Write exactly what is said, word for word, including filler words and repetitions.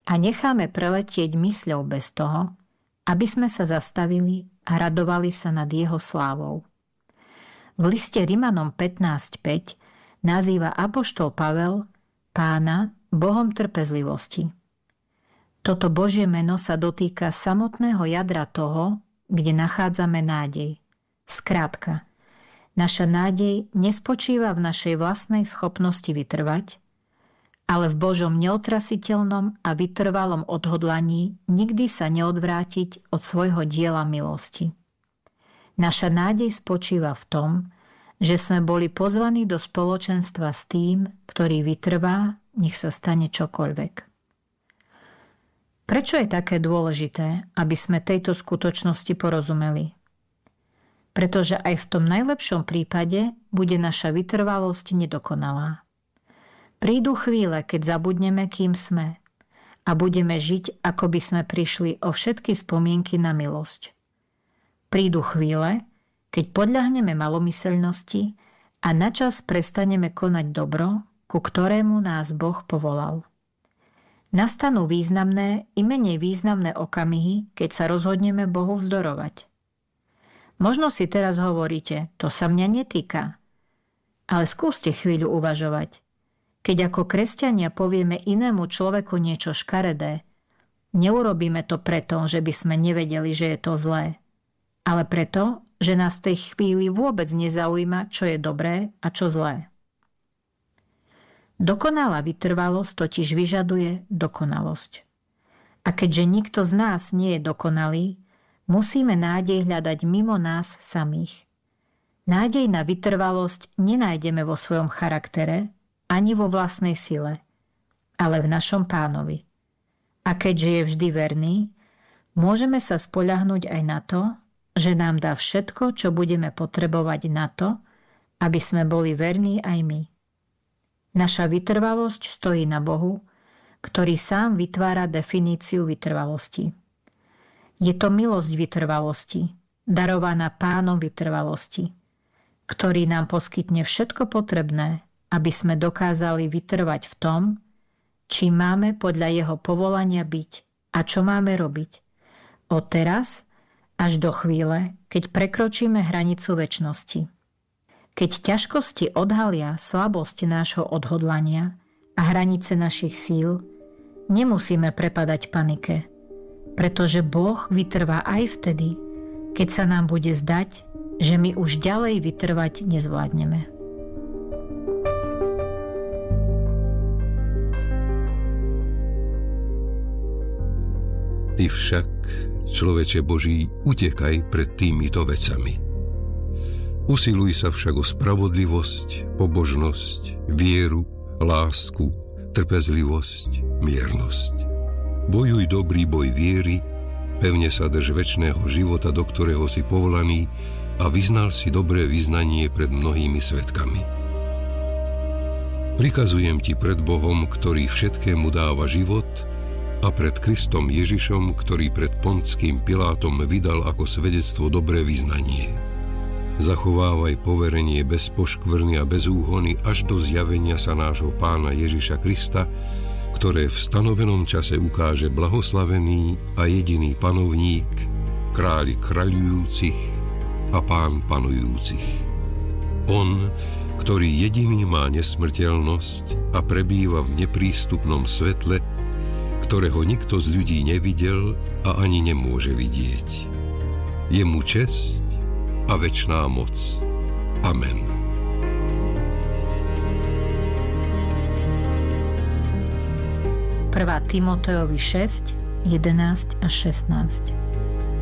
a necháme preletieť mysľou bez toho, aby sme sa zastavili a radovali sa nad jeho slávou. V liste Rimanom pätnásť päť nazýva apoštol Pavel Pána Bohom trpezlivosti. Toto Božie meno sa dotýka samotného jadra toho, kde nachádzame nádej. Skrátka, naša nádej nespočíva v našej vlastnej schopnosti vytrvať, ale v Božom neotrasiteľnom a vytrvalom odhodlaní nikdy sa neodvrátiť od svojho diela milosti. Naša nádej spočíva v tom, že sme boli pozvaní do spoločenstva s tým, ktorý vytrvá, nech sa stane čokoľvek. Prečo je také dôležité, aby sme tejto skutočnosti porozumeli? Pretože aj v tom najlepšom prípade bude naša vytrvalosť nedokonalá. Prídu chvíle, keď zabudneme, kým sme a budeme žiť, ako by sme prišli o všetky spomienky na milosť. Prídu chvíle, keď podľahneme malomyseľnosti a načas prestaneme konať dobro, ku ktorému nás Boh povolal. Nastanú významné i menej významné okamihy, keď sa rozhodneme Bohu vzdorovať. Možno si teraz hovoríte, to sa mňa netýka. Ale skúste chvíľu uvažovať. Keď ako kresťania povieme inému človeku niečo škaredé, neurobíme to preto, že by sme nevedeli, že je to zlé, ale preto, že nás v tej chvíli vôbec nezaujíma, čo je dobré a čo zlé. Dokonalá vytrvalosť totiž vyžaduje dokonalosť. A keďže nikto z nás nie je dokonalý, musíme nádej hľadať mimo nás samých. Nádej na vytrvalosť nenájdeme vo svojom charaktere, ani vo vlastnej sile, ale v našom Pánovi. A keďže je vždy verný, môžeme sa spoľahnúť aj na to, že nám dá všetko, čo budeme potrebovať na to, aby sme boli verní aj my. Naša vytrvalosť stojí na Bohu, ktorý sám vytvára definíciu vytrvalosti. Je to milosť vytrvalosti, darovaná Pánom vytrvalosti, ktorý nám poskytne všetko potrebné, aby sme dokázali vytrvať v tom, či máme podľa jeho povolania byť a čo máme robiť. Od teraz až do chvíle, keď prekročíme hranicu večnosti. Keď ťažkosti odhalia slabosť nášho odhodlania a hranice našich síl, nemusíme prepadať panike, pretože Boh vytrvá aj vtedy, keď sa nám bude zdať, že my už ďalej vytrvať nezvládneme. Ty však, človeče Boží, utekaj pred týmito vecami. Usiluj sa však o spravodlivosť, pobožnosť, vieru, lásku, trpezlivosť, miernosť. Bojuj dobrý boj viery, pevne sa drž večného života, do ktorého si povolaný, a vyznal si dobré vyznanie pred mnohými svedkami. Prikazujem ti pred Bohom, ktorý všetkému dáva život, a pred Kristom Ježišom, ktorý pred Pontským Pilátom vydal ako svedectvo dobré vyznanie. Zachovávaj poverenie bez poškvrny a bez úhony až do zjavenia sa nášho Pána Ježiša Krista, ktoré v stanovenom čase ukáže blahoslavený a jediný panovník, kráľ kráľujúcich a pán panujúcich. On, ktorý jediný má nesmrteľnosť a prebýva v neprístupnom svetle, ktorého nikto z ľudí nevidel a ani nemôže vidieť. Je mu česť a večná moc. Amen. prvá Timotejovi šesť, jedenásť a šestnásť.